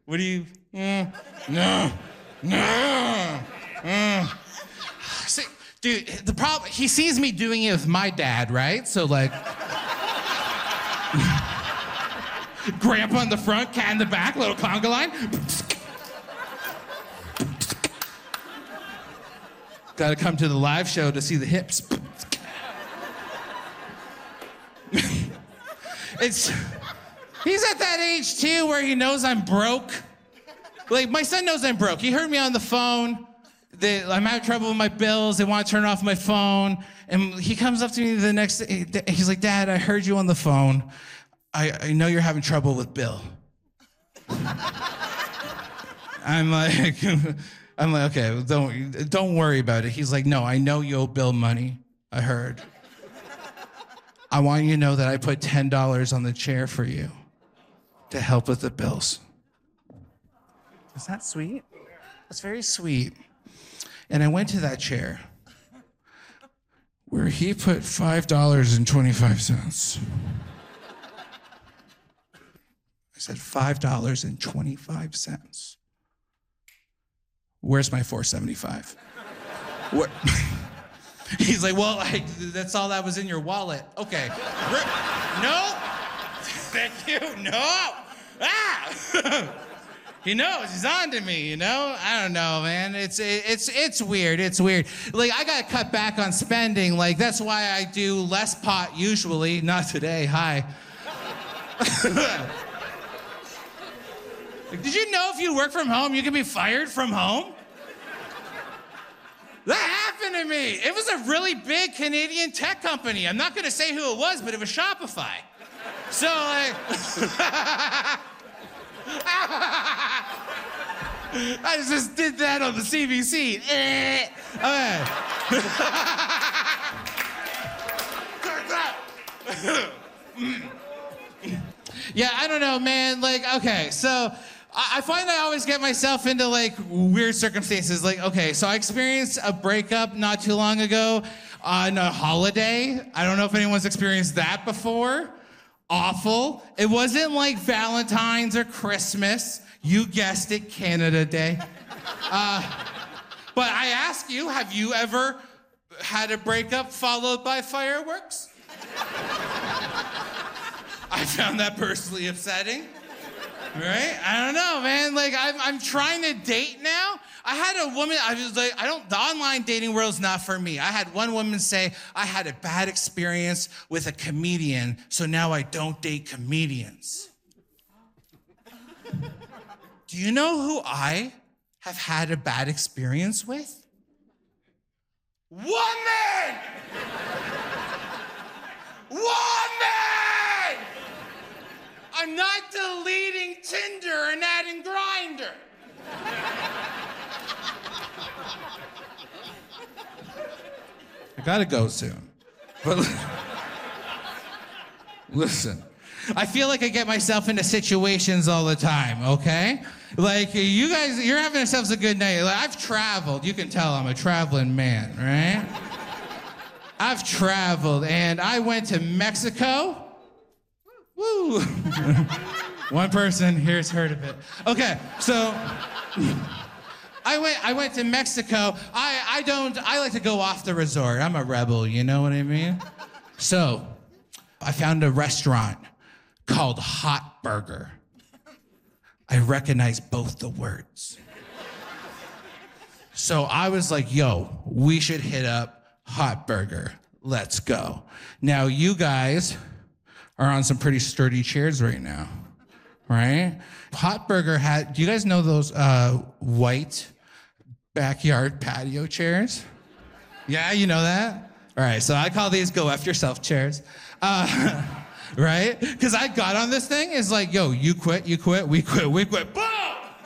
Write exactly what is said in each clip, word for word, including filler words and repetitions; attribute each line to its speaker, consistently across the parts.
Speaker 1: What do you, mm, no, no, mm. See, dude, the problem, he sees me doing it with my dad, right? So like, grandpa in the front, cat in the back, little conga line. Gotta come to the live show to see the hips. It's, he's at that age too where he knows I'm broke. Like, my son knows I'm broke. He heard me on the phone. They, I'm having trouble with my bills. They want to turn off my phone. And he comes up to me the next day. He's like, Dad, I heard you on the phone. I, I know you're having trouble with Bill. I'm like, I'm like, okay, don't, don't worry about it. He's like, no, I know you owe Bill money. I heard. I want you to know that I put ten dollars on the chair for you to help with the bills. Is that sweet? That's very sweet. And I went to that chair where he put five dollars and twenty-five cents. I said five dollars and twenty-five cents. Where's my four dollars and seventy-five cents? What? He's like, well, I, that's all that was in your wallet. Okay. No. Thank you. No. Ah. He knows. He's on to me, you know? I don't know, man. It's it's it's weird. It's weird. Like, I got to cut back on spending. Like, that's why I do less pot usually. Not today. Hi. Like, did you know if you work from home, you can be fired from home? That happened to me. It was a really big Canadian tech company. I'm not going to say who it was, but it was Shopify. So, like, I just did that on the C B C. Okay. Yeah, I don't know, man. Like, okay, so I find I always get myself into like weird circumstances. Like, okay, so I experienced a breakup not too long ago on a holiday. I don't know if anyone's experienced that before. Awful. It wasn't like Valentine's or Christmas. You guessed it, Canada Day. Uh, but I ask you, have you ever had a breakup followed by fireworks? I found that personally upsetting. Right? I don't know, man. Like, I'm, I'm trying to date now. I had a woman, I was like, I don't, the online dating world's not for me. I had one woman say, I had a bad experience with a comedian, so now I don't date comedians. Do you know who I have had a bad experience with? Woman! Woman! I'm not deleting Tinder and adding Grindr. I gotta go soon. But listen, I feel like I get myself into situations all the time, okay? Like, you guys, you're having yourselves a good night. Like, I've traveled. You can tell I'm a traveling man, right? I've traveled, and I went to Mexico. Woo! One person here's heard of it. Okay, so I went I went to Mexico. I, I don't, I like to go off the resort. I'm a rebel, you know what I mean? So I found a restaurant called Hot Burger. I recognize both the words. So I was like, yo, we should hit up Hot Burger. Let's go. Now, you guys are on some pretty sturdy chairs right now, right? Hot Burger had, do you guys know those uh, white backyard patio chairs? Yeah, you know that? All right, so I call these go F yourself chairs. Uh, right? Because I got on this thing, it's like, yo, you quit, you quit, we quit, we quit, boom!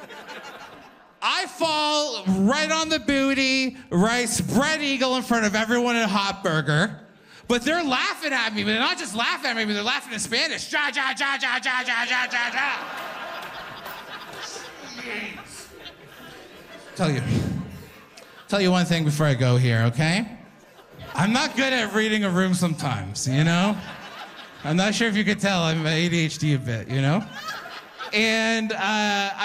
Speaker 1: I fall right on the booty, right, spread eagle in front of everyone at Hot Burger. But they're laughing at me, but they're not just laughing at me, but they're laughing in Spanish. Ja, ja, ja, ja, ja, ja, ja, ja, ja. Jeez. Tell you, tell you one thing before I go here, okay? I'm not good at reading a room sometimes, you know? I'm not sure if you could tell, I'm A D H D a bit, you know? And uh, I